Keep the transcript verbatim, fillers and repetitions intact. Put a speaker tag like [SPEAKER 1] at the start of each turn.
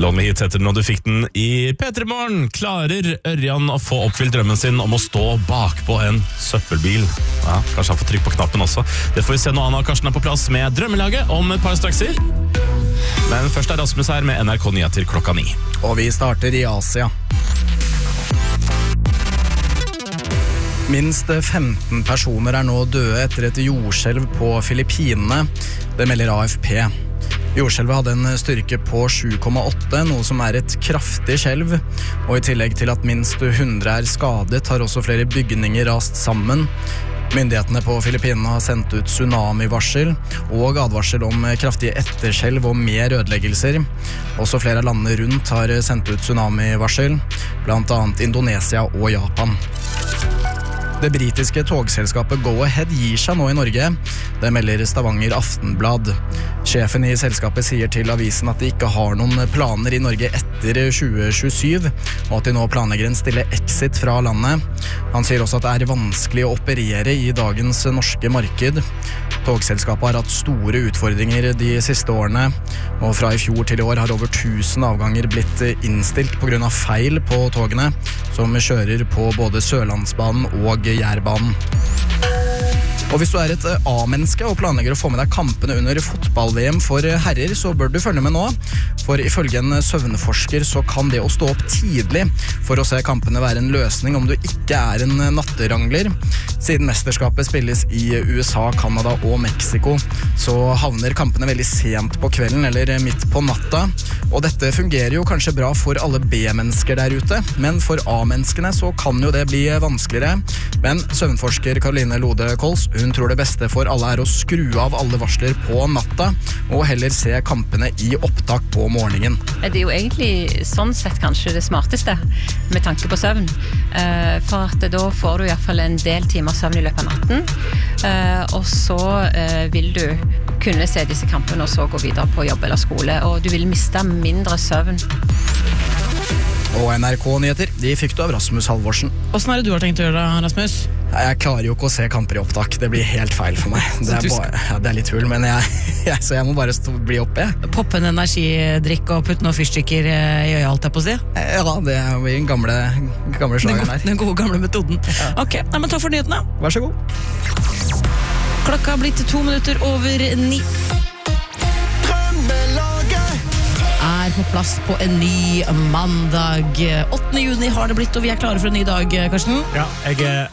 [SPEAKER 1] Lonely Hits heter den, og du fikk den i P tre Morgen. Klarer Ørjan å få oppfylt drømmen sin om å stå bak på en søppelbil? Ja, kanskje han får trykk på knappen også. Det får vi se når Anna og Karsten er på plass med Drømmelaget om et par strakser. Men først er Rasmus her med N R K Nyheter klokka ni.
[SPEAKER 2] Og vi starter i Asia. Minst femten personer er nå døde etter et jordskjelv på Filippinene. Det melder A F P. Jordskjelvet hadde en styrke på sju komma åtte, noe som er et kraftig skjelv. Og i tillegg til at minst hundre er skadet, har også flere bygninger rast sammen. Myndighetene på Filippinene har sendt ut tsunami-varsel og advarsel om kraftige etterskjelv og mer ødeleggelser. Også flere av landene rundt har sendt ut tsunami-varsel, blant annet Indonesia og Japan. Det britiske togselskapet Go Ahead gir seg nå i Norge. Det melder Stavanger Aftenblad. Sjefen i selskapet sier til avisen at de ikke har noen planer i Norge etter tjue tjuesyv, og at de nå planlegger en stille exit fra landet. Han sier også at det er vanskelig å operere i dagens norske marked. Togselskapet har hatt store utfordringer de siste årene, og fra i fjor til i år har over tusen avganger blitt innstilt på grunn av feil på togene, som kjører på både Sørlandsbanen og Jærbanen. Og hvis du er et A-menneske og planlegger å få med deg kampene under fotball-V M for herrer, så bør du følge med nå. For ifølge en søvnforsker så kan det å stå opp tidlig for å se kampene være en løsning om du ikke er en natterangler. Siden mesterskapet spilles i U S A, Canada og Mexico, så havner kampene veldig sent på kvelden eller midt på natta. Og dette fungerer jo kanskje bra for alle B-mennesker der ute, men for A-menneskene så kan jo det bli vanskeligere. Men søvnforsker Karoline Lode Kols, hun tror det beste for alle er å skru av alle varsler på natta, og heller se kampene i opptak på morgenen.
[SPEAKER 3] Det er jo egentlig sånn sett kanskje det smarteste, med tanke på søvn. For at da får du i hvert fall en del timer søvn i løpet av natten, og så vil du kunne se disse kampene og så gå videre på jobb eller skole, og du vil miste mindre søvn.
[SPEAKER 2] Og N R K Nyheter, de fikk du av Rasmus Halvorsen.
[SPEAKER 4] Hvordan er det du har tenkt å gjøre det, Rasmus?
[SPEAKER 2] Jeg klarer jo ikke å se kamper i opptak. Det blir helt feil for meg. Det er, bare, ja, det er litt hull, men jeg, jeg, så jeg må bare stå, bli oppe.
[SPEAKER 4] Poppe en energidrikk og putte noen fyrstikker i øya, alt jeg på å si?
[SPEAKER 2] Ja, det er jo den gamle, gamle slagen her.
[SPEAKER 4] Den gode gamle metoden. Ja. Ok, nei, men takk for nyhetene.
[SPEAKER 2] Vær så god.
[SPEAKER 4] Klokka har blitt to minutter over ni. Er på plass på en ny mandag. åttende juni har det blitt, og vi er klare for en ny dag, Karsten.
[SPEAKER 5] Ja, jeg er